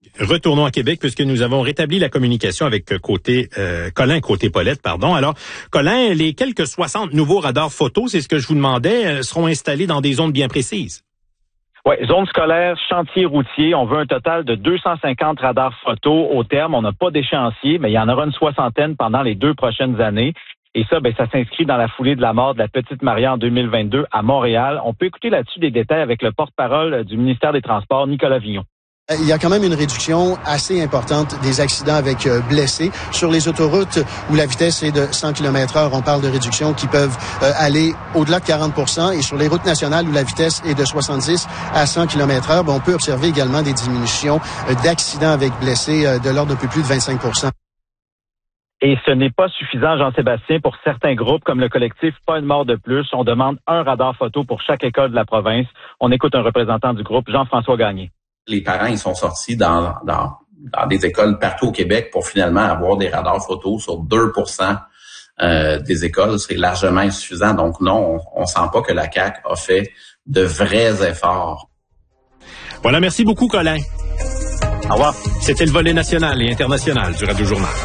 Retournons à Québec puisque nous avons rétabli la communication avec Colin Côté-Paulette, pardon. Alors, Colin, les quelques 60 nouveaux radars photo, c'est ce que je vous demandais, seront installés dans des zones bien précises. Oui, zone scolaire, chantier routier. On veut un total de 250 radars photo au terme. On n'a pas d'échéancier, mais il y en aura une soixantaine pendant les 2 prochaines années. Et ça, ça s'inscrit dans la foulée de la mort de la petite Maria en 2022 à Montréal. On peut écouter là-dessus des détails avec le porte-parole du ministère des Transports, Nicolas Villon. Il y a quand même une réduction assez importante des accidents avec blessés. Sur les autoroutes où la vitesse est de 100 km/h, on parle de réductions qui peuvent aller au-delà de 40%. Et sur les routes nationales où la vitesse est de 70 à 100 km/h, on peut observer également des diminutions d'accidents avec blessés de l'ordre de peu plus de 25%. Et ce n'est pas suffisant, Jean-Sébastien, pour certains groupes comme le collectif Pas une mort de plus. On demande un radar photo pour chaque école de la province. On écoute un représentant du groupe, Jean-François Gagné. Les parents, ils sont sortis dans des écoles partout au Québec pour finalement avoir des radars photos sur 2% des écoles. C'est largement insuffisant. Donc non, on sent pas que la CAQ a fait de vrais efforts. Voilà, merci beaucoup, Colin. Au revoir. C'était le volet national et international du Radio Journal.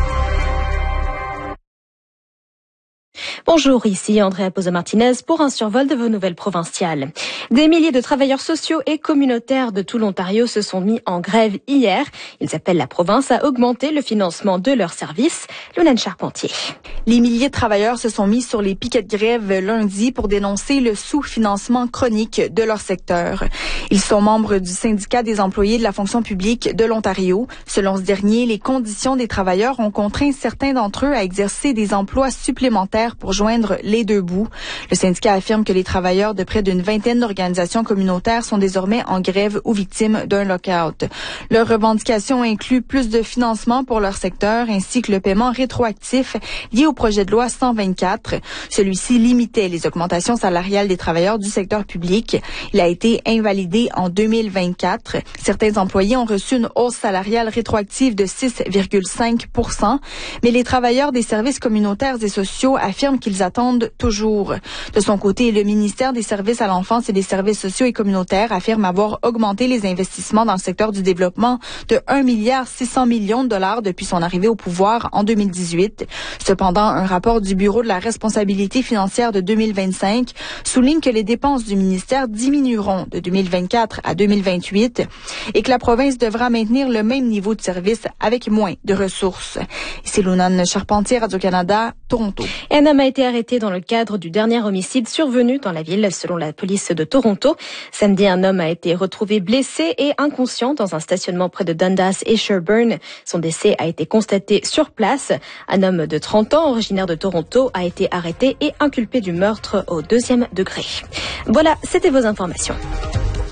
Bonjour, ici Andrea Pozo-Martinez pour un survol de vos nouvelles provinciales. Des milliers de travailleurs sociaux et communautaires de tout l'Ontario se sont mis en grève hier. Ils appellent la province à augmenter le financement de leurs services. Luna Charpentier. Les milliers de travailleurs se sont mis sur les piquets de grève lundi pour dénoncer le sous-financement chronique de leur secteur. Ils sont membres du syndicat des employés de la fonction publique de l'Ontario. Selon ce dernier, les conditions des travailleurs ont contraint certains d'entre eux à exercer des emplois supplémentaires pour joindre les deux bouts. Le syndicat affirme que les travailleurs de près d'une vingtaine d'organisations communautaires sont désormais en grève ou victimes d'un lock-out. Leurs revendications incluent plus de financement pour leur secteur ainsi que le paiement rétroactif lié au projet de loi 124. Celui-ci limitait les augmentations salariales des travailleurs du secteur public. Il a été invalidé en 2024. Certains employés ont reçu une hausse salariale rétroactive de 6,5 %, mais les travailleurs des services communautaires et sociaux affirment qu'ils attendent toujours. De son côté, le ministère des Services à l'enfance et des services sociaux et communautaires affirme avoir augmenté les investissements dans le secteur du développement de 1,6 milliard depuis son arrivée au pouvoir en 2018. Cependant, un rapport du Bureau de la responsabilité financière de 2025 souligne que les dépenses du ministère diminueront de 2024 à 2028 et que la province devra maintenir le même niveau de service avec moins de ressources. Ici Luna Charpentier, Radio-Canada, Toronto. Un homme a été arrêté dans le cadre du dernier homicide survenu dans la ville, selon la police de Toronto. Samedi, un homme a été retrouvé blessé et inconscient dans un stationnement près de Dundas et Sherbourne. Son décès a été constaté sur place. Un homme de 30 ans, originaire de Toronto, a été arrêté et inculpé du meurtre au 2e degré. Voilà, c'était vos informations.